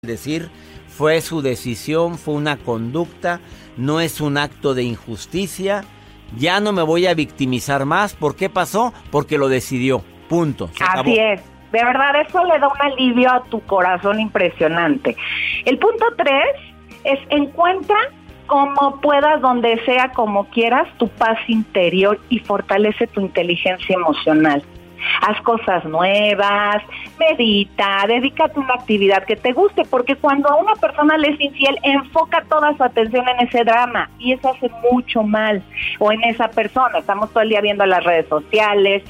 decir, fue su decisión, fue una conducta, no es un acto de injusticia. Ya no me voy a victimizar más. ¿Por qué pasó? Porque lo decidió. Punto. Se acabó. Así es. De verdad, eso le da un alivio a tu corazón impresionante. El punto 3 es: encuentra como puedas, donde sea, como quieras, tu paz interior y fortalece tu inteligencia emocional. Haz cosas nuevas, medita, dedícate a una actividad que te guste, porque cuando a una persona le es infiel, enfoca toda su atención en ese drama y eso hace mucho mal, o en esa persona. Estamos todo el día viendo las redes sociales,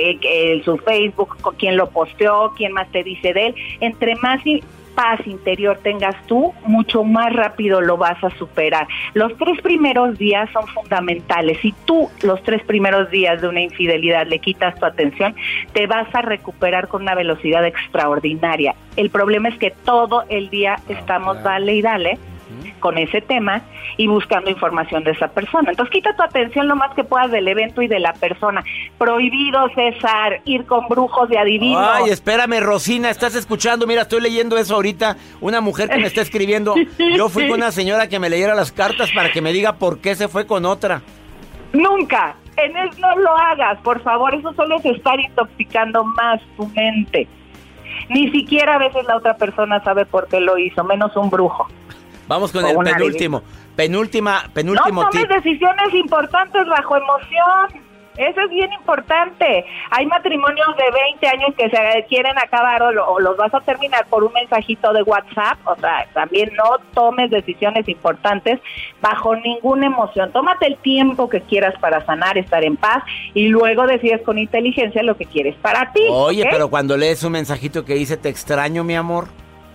su Facebook, quién lo posteó, quién más te dice de él. Entre más paz interior tengas tú, mucho más rápido lo vas a superar. Los 3 primeros días son fundamentales. Si tú los 3 primeros días de una infidelidad le quitas tu atención, te vas a recuperar con una velocidad extraordinaria. El problema es que todo el día estamos dale y dale con ese tema y buscando información de esa persona. Entonces quita tu atención lo más que puedas del evento y de la persona. Prohibido, César, ir con brujos de adivinos. Ay, espérame, Rosina, ¿estás escuchando? Mira, estoy leyendo eso ahorita. Una mujer que me está escribiendo. Yo fui con una señora que me leyera las cartas para que me diga por qué se fue con otra. Nunca, no lo hagas, por favor. Eso solo es estar intoxicando más tu mente. Ni siquiera a veces la otra persona sabe por qué lo hizo, menos un brujo. Vamos con el penúltimo. Penúltimo no tip. tomes decisiones importantes bajo emoción. Eso es bien importante. Hay matrimonios de 20 años que se quieren acabar o los vas a terminar por un mensajito de WhatsApp. O sea, también no tomes decisiones importantes bajo ninguna emoción. Tómate el tiempo que quieras para sanar, estar en paz y luego decides con inteligencia lo que quieres para ti. Oye, ¿okay? Pero cuando lees un mensajito que dice te extraño, mi amor.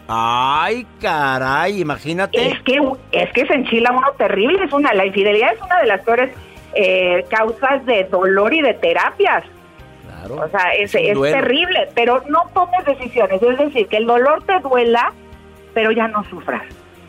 Ay, caray, imagínate. Es que se enchila uno terrible. La infidelidad es una de las peores causas de dolor y de terapias. Claro. O sea, es terrible, pero no tomes decisiones. Es decir, que el dolor te duela, pero ya no sufras.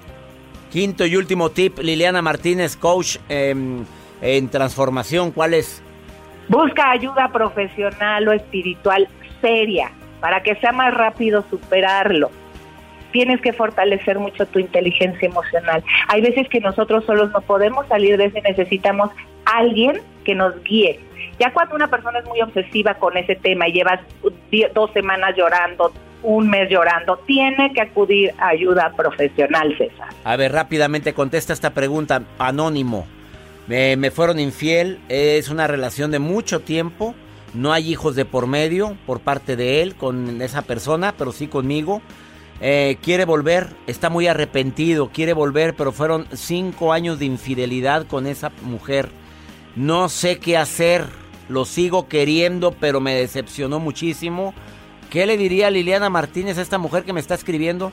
Quinto y último tip, Liliana Martínez, coach en transformación. ¿Cuál es? Busca ayuda profesional o espiritual seria para que sea más rápido superarlo. Tienes que fortalecer mucho tu inteligencia emocional. Hay veces que nosotros solos no podemos salir de eso y necesitamos alguien que nos guíe. Ya cuando una persona es muy obsesiva con ese tema y llevas 2 semanas llorando, 1 mes llorando, tiene que acudir a ayuda profesional, César. A ver, rápidamente contesta esta pregunta, anónimo. Me fueron infiel, es una relación de mucho tiempo, no hay hijos de por medio por parte de él con esa persona, pero sí conmigo. Quiere volver, está muy arrepentido, quiere volver, pero fueron 5 años de infidelidad con esa mujer. No sé qué hacer, lo sigo queriendo, pero me decepcionó muchísimo. ¿Qué le diría Liliana Martínez a esta mujer que me está escribiendo?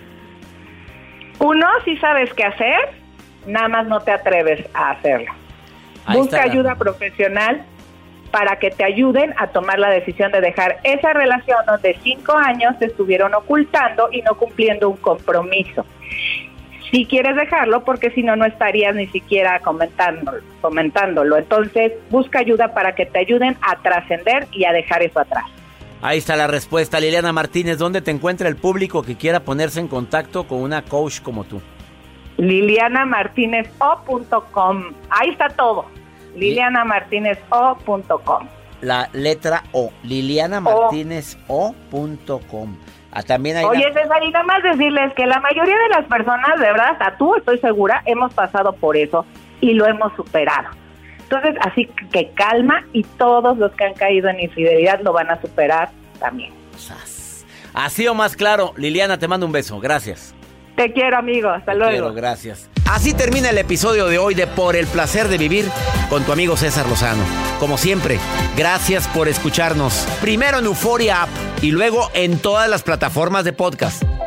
1, si sabes qué hacer, nada más no te atreves a hacerlo. Busca ayuda profesional para que te ayuden a tomar la decisión de dejar esa relación donde 5 años te estuvieron ocultando y no cumpliendo un compromiso. Si quieres dejarlo, porque si no, no estarías ni siquiera comentándolo. Entonces, busca ayuda para que te ayuden a trascender y a dejar eso atrás. Ahí está la respuesta, Liliana Martínez. ¿Dónde te encuentra el público que quiera ponerse en contacto con una coach como tú? LilianaMartinezO.com. Ahí está todo. LilianaMartinezO.com. La letra O, LilianaMartinezO.com. También hay. Oye, César, y nada más decirles que la mayoría de las personas, de verdad, hasta tú, estoy segura, hemos pasado por eso y lo hemos superado. Entonces, así que calma, y todos los que han caído en infidelidad lo van a superar también. Así o más claro. Liliana, te mando un beso. Gracias. Te quiero, amigo. Hasta luego. Quiero, gracias. Así termina el episodio de hoy de Por el Placer de Vivir con tu amigo César Lozano. Como siempre, gracias por escucharnos. Primero en Euforia App y luego en todas las plataformas de podcast.